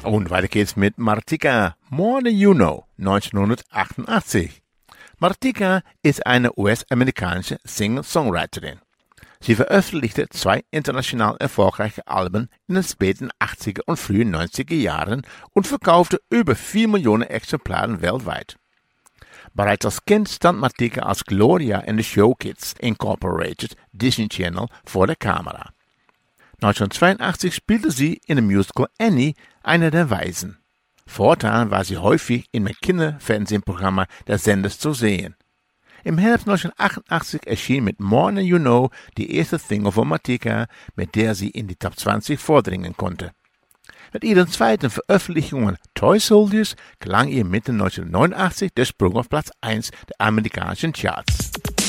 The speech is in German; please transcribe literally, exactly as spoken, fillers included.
Und weiter geht's mit Martika, More Than You Know, neunzehnhundertachtundachtzig. Martika ist eine U S-amerikanische Singer-Songwriterin. Sie veröffentlichte zwei international erfolgreiche Alben in den späten achtziger und frühen neunziger Jahren und verkaufte über vier Millionen Exemplare weltweit. Bereits als Kind stand Martika als Gloria in the Showkids Incorporated Disney Channel vor der Kamera. neunzehnhundertzweiundachtzig spielte sie in dem Musical Annie eine der Waisen. Fortan war sie häufig in den Kinderfernsehprogrammen des Senders zu sehen. Im Herbst neunzehnhundertachtundachtzig erschien mit More Than You Know die erste Single von Martika, mit der sie in die Top zwanzig vordringen konnte. Mit ihren zweiten Veröffentlichungen Toy Soldiers gelang ihr Mitte neunzehnhundertneunundachtzig der Sprung auf Platz eins der amerikanischen Charts.